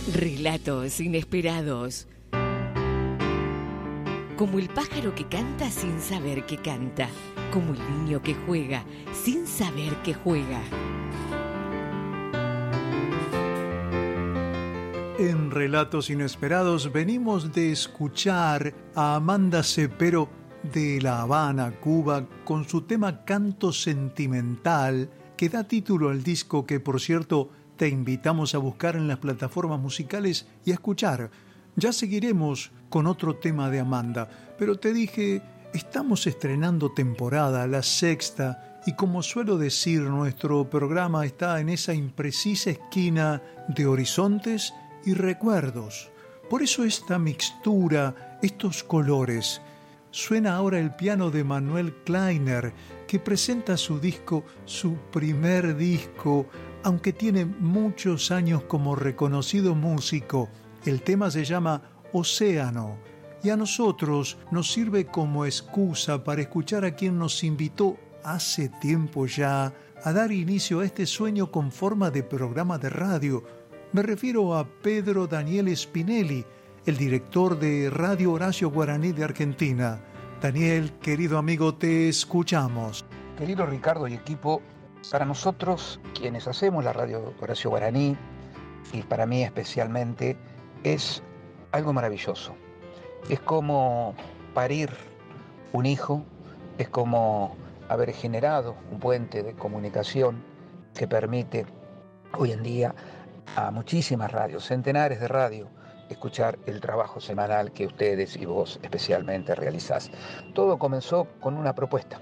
Relatos inesperados. Como el pájaro que canta sin saber que canta. Como el niño que juega sin saber que juega. En Relatos Inesperados venimos de escuchar a Amanda Cepero de La Habana, Cuba, con su tema Canto Sentimental, que da título al disco que, por cierto, te invitamos a buscar en las plataformas musicales y a escuchar. Ya seguiremos con otro tema de Amanda, pero te dije, estamos estrenando temporada, la sexta, y como suelo decir, nuestro programa está en esa imprecisa esquina de horizontes y recuerdos. Por eso esta mixtura, estos colores. Suena ahora el piano de Manuel Kleiner, que presenta su disco, su primer disco, aunque tiene muchos años como reconocido músico. El tema se llama Océano, y a nosotros nos sirve como excusa para escuchar a quien nos invitó hace tiempo ya a dar inicio a este sueño con forma de programa de radio. Me refiero a Pedro Daniel Spinelli, el director de Radio Horacio Guaraní de Argentina. Daniel, querido amigo, te escuchamos. Querido Ricardo y equipo, para nosotros, quienes hacemos la Radio Horacio Guaraní, y para mí especialmente, es algo maravilloso. Es como parir un hijo, es como haber generado un puente de comunicación que permite hoy en día a muchísimas radios, centenares de radios, escuchar el trabajo semanal que ustedes y vos especialmente realizás. Todo comenzó con una propuesta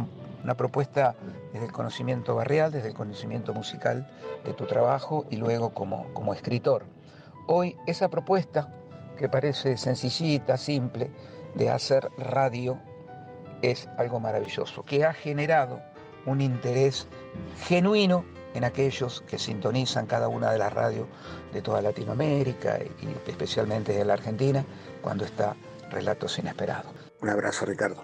desde el conocimiento barrial, desde el conocimiento musical de tu trabajo y luego como escritor. Hoy esa propuesta, que parece sencillita, simple, de hacer radio, es algo maravilloso, que ha generado un interés genuino en aquellos que sintonizan cada una de las radios de toda Latinoamérica y especialmente de la Argentina, cuando está Relatos Inesperados. Un abrazo, Ricardo.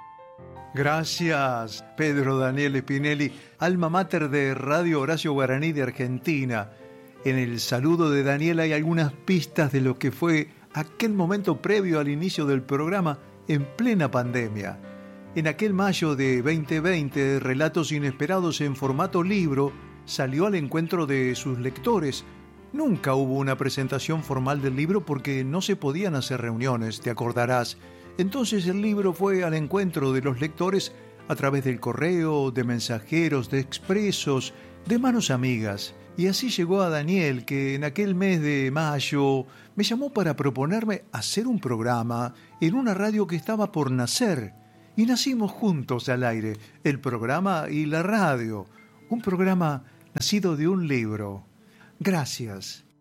Gracias, Pedro Daniel Spinelli, alma mater de Radio Horacio Guaraní de Argentina. En el saludo de Daniel hay algunas pistas de lo que fue aquel momento previo al inicio del programa en plena pandemia. En aquel mayo de 2020, Relatos Inesperados en formato libro salió al encuentro de sus lectores. Nunca hubo una presentación formal del libro porque no se podían hacer reuniones, te acordarás. Entonces el libro fue al encuentro de los lectores a través del correo, de mensajeros, de expresos, de manos amigas. Y así llegó a Daniel, que en aquel mes de mayo me llamó para proponerme hacer un programa en una radio que estaba por nacer. Y nacimos juntos al aire, el programa y la radio. Un programa nacido de un libro. Gracias.